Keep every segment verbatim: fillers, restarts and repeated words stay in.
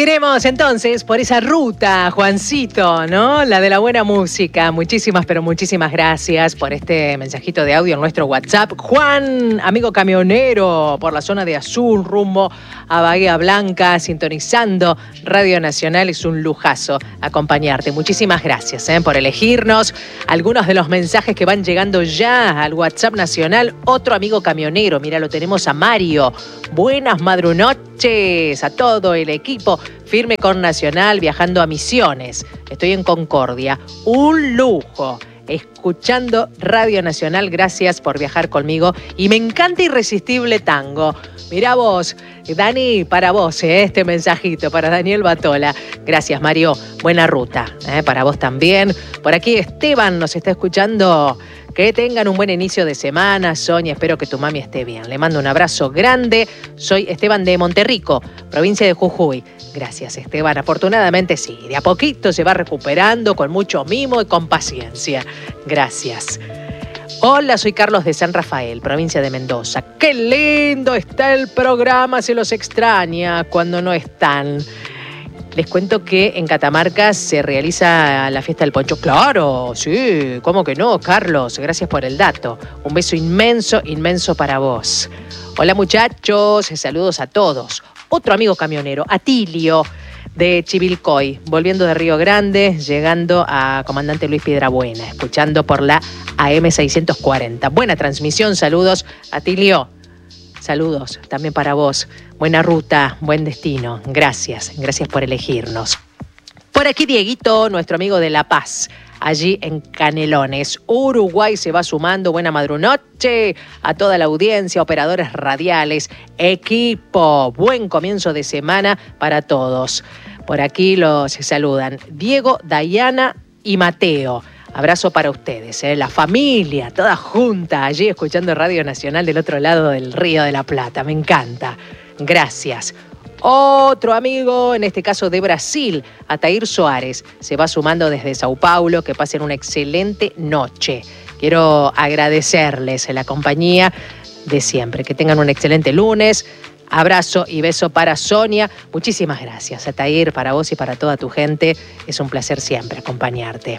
Seguiremos entonces por esa ruta, Juancito, ¿no? La de la buena música. Muchísimas, pero muchísimas gracias por este mensajito de audio en nuestro WhatsApp. Juan, amigo camionero, por la zona de Azul, rumbo a Bahía Blanca, sintonizando Radio Nacional. Es un lujazo acompañarte. Muchísimas gracias ¿eh? por elegirnos. Algunos de los mensajes que van llegando ya al WhatsApp nacional. Otro amigo camionero, mira, lo tenemos a Mario. Buenas madrunoches a todo el equipo. Firme con Nacional, viajando a Misiones. Estoy en Concordia. Un lujo. Escuchando Radio Nacional, gracias por viajar conmigo. Y me encanta Irresistible Tango. Mirá vos, Dani, para vos, ¿eh? este mensajito, para Daniel Batola. Gracias, Mario. Buena ruta, ¿eh? para vos también. Por aquí Esteban nos está escuchando. Que tengan un buen inicio de semana, Sonia. Espero que tu mami esté bien. Le mando un abrazo grande. Soy Esteban de Monterrico, provincia de Jujuy. Gracias, Esteban. Afortunadamente sí, de a poquito se va recuperando con mucho mimo y con paciencia. Gracias. Hola, soy Carlos de San Rafael, provincia de Mendoza. ¡Qué lindo está el programa! Se los extraña cuando no están. Les cuento que en Catamarca se realiza la fiesta del poncho. ¡Claro! Sí, ¿cómo que no, Carlos? Gracias por el dato. Un beso inmenso, inmenso para vos. Hola, muchachos. Saludos a todos. Otro amigo camionero, Atilio, de Chivilcoy, volviendo de Río Grande, llegando a Comandante Luis Piedrabuena, escuchando por la A M seiscientos cuarenta. Buena transmisión, saludos, Atilio. Saludos también para vos. Buena ruta, buen destino. Gracias, gracias por elegirnos. Por aquí Dieguito, nuestro amigo de La Paz, allí en Canelones. Uruguay se va sumando. Buena madrunoche a toda la audiencia, operadores radiales, equipo. Buen comienzo de semana para todos. Por aquí los saludan Diego, Dayana y Mateo. Abrazo para ustedes, ¿eh? La familia, toda junta, allí escuchando Radio Nacional del otro lado del Río de la Plata. Me encanta. Gracias. Otro amigo, en este caso de Brasil, Atair Soares, se va sumando desde Sao Paulo. Que pasen una excelente noche. Quiero agradecerles la compañía de siempre. Que tengan un excelente lunes. Abrazo y beso para Sonia. Muchísimas gracias, Atair, para vos y para toda tu gente. Es un placer siempre acompañarte.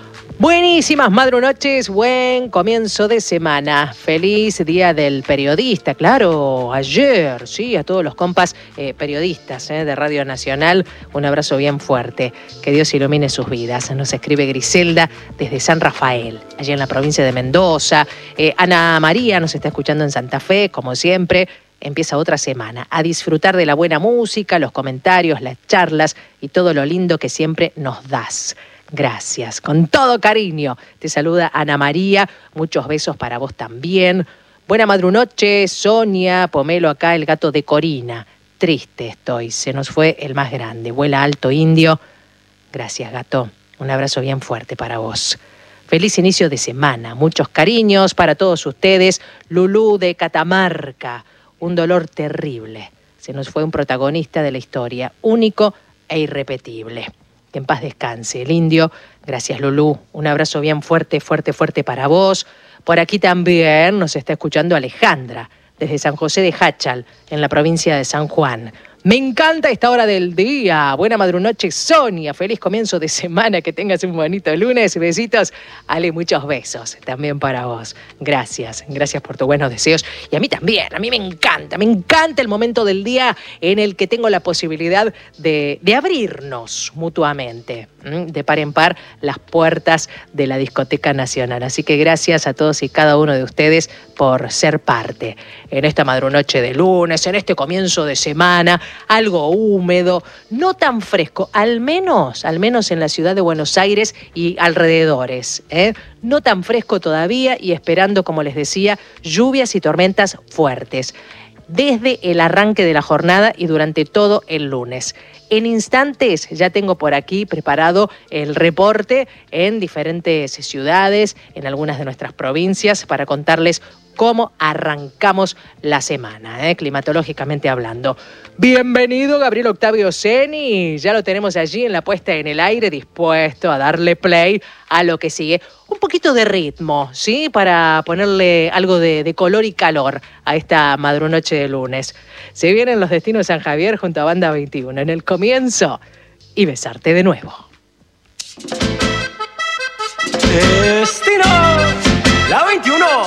Buenísimas madrunoches, buen comienzo de semana. Feliz Día del Periodista, claro, ayer, sí, a todos los compas eh, periodistas eh, de Radio Nacional, un abrazo bien fuerte. Que Dios ilumine sus vidas. Nos escribe Griselda desde San Rafael, allí en la provincia de Mendoza. Eh, Ana María nos está escuchando en Santa Fe, como siempre. Empieza otra semana a disfrutar de la buena música, los comentarios, las charlas y todo lo lindo que siempre nos das. Gracias, con todo cariño. Te saluda Ana María, muchos besos para vos también. Buena madrunoche, Sonia, Pomelo acá, el gato de Corina. Triste estoy, se nos fue el más grande. Vuela alto, indio. Gracias, gato. Un abrazo bien fuerte para vos. Feliz inicio de semana, muchos cariños para todos ustedes. Lulú de Catamarca, un dolor terrible. Se nos fue un protagonista de la historia, único e irrepetible. Que en paz descanse el indio. Gracias, Lulú. Un abrazo bien fuerte, fuerte, fuerte para vos. Por aquí también nos está escuchando Alejandra, desde San José de Jáchal, en la provincia de San Juan. Me encanta esta hora del día. Buena madrunoche, Sonia. Feliz comienzo de semana. Que tengas un bonito lunes. Besitos. Ale, muchos besos también para vos. Gracias. Gracias por tus buenos deseos. Y a mí también. A mí me encanta. Me encanta el momento del día en el que tengo la posibilidad de, de abrirnos mutuamente, de par en par, las puertas de la Discoteca Nacional. Así que gracias a todos y cada uno de ustedes por ser parte en esta madrunoche de lunes, en este comienzo de semana. Algo húmedo, no tan fresco, al menos, al menos en la ciudad de Buenos Aires y alrededores, ¿eh? No tan fresco todavía y esperando, como les decía, lluvias y tormentas fuertes desde el arranque de la jornada y durante todo el lunes. En instantes ya tengo por aquí preparado el reporte en diferentes ciudades, en algunas de nuestras provincias, para contarles cómo arrancamos la semana, ¿eh? climatológicamente hablando. Bienvenido, Gabriel Octavio Ceni. Ya lo tenemos allí en la puesta en el aire, dispuesto a darle play a lo que sigue. Un poquito de ritmo, ¿sí? Para ponerle algo de, de color y calor a esta madrunoche de lunes. Se vienen los destinos San Javier junto a Banda veintiuno en el comienzo. comienzo y besarte de nuevo. Destino, la veintiuno.